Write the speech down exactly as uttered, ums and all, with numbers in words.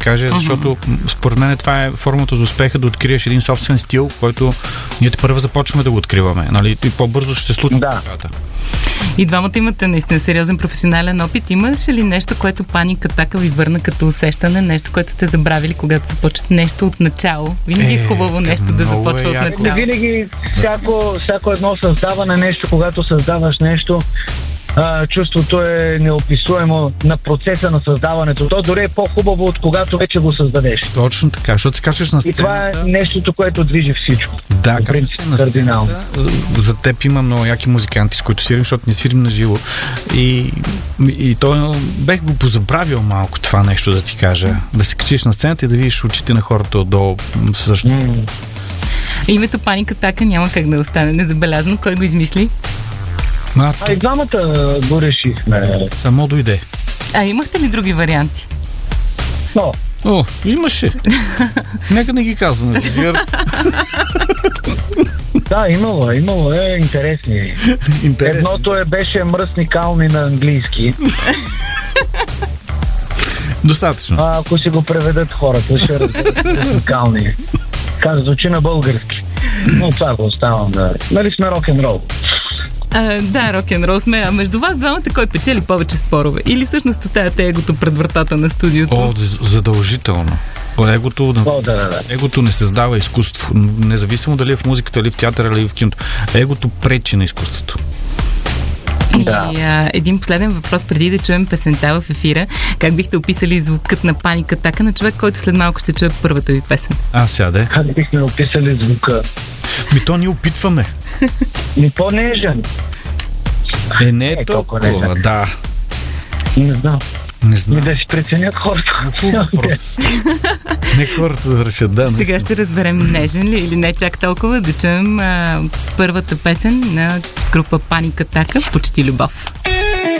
кажа, защото uh-huh. според мен това е формата за успеха, да откриеш един собствен стил, който ние първо започваме да го откриваме. Нали? И по-бързо ще се случи. Да. И двамата имате наистина сериозен професионален опит. Имаш ли нещо, което Паник Атака ви върна като усещане? Нещо, което сте забравили, когато започвате нещо от начало? Винаги е хубаво нещо е, да започва е, от начало. Винаги всяко, всяко едно създаване нещо, когато създаваш нещо, а, чувството е неописуемо на процеса на създаването. То дори е по-хубаво от когато вече го създадеш. Точно така, защото се качваш на сцената. И това е нещото, което движи всичко. Да, качваш на сцената. За теб има много яки музиканти, с които свирим, защото не свирим на живо. И, и то бех го позабравил малко това нещо, да ти кажа. Да се качиш на сцената и да видиш очите на хората отдолу. Също. Mm. Името Паник Атака няма как да остане незабелязано. Кой го измисли? А, а и двамата го решихме. Само дойде. А имахте ли други варианти? Но. О, имаше. Нека не ги казваме. Да, имало е, имало е интересни. Интересни. Едното е беше мръсни кални на английски. Достатъчно. А, ако си го преведат хората, ще разберат мръсни кални. Как звучи на български. Но това го оставам да... Нали сме рок-н-рол? А, да, рок-н-рол сме. А между вас двамата кой печели повече спорове? Или всъщност оставяте егото пред вратата на студиото? О, задължително. Егото, О, да, да, да. Егото не създава изкуство. Независимо дали е в музиката, или в театъра, или в киното. Егото пречи на изкуството. И да. а, един последен въпрос преди да чуем песента в ефира. Как бихте описали звукът на Паник Атака на човек, който след малко ще чуе първата ви песен? А, сяде. Как бихме описали звука? Ми то ни опитваме. Ми по-нежен. Е, не е толкова, да. Не знам. Не знам. Ми да си преценят хората. Не хората да решат, да. Сега ще разберем нежен ли или не чак толкова, да чуем а, първата песен на група Паник Атака, Почти любов.